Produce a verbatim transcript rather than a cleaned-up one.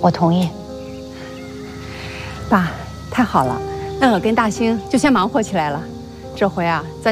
我同意。 爸，太好了，那我跟大兴就先忙活起来了。这回啊，咱。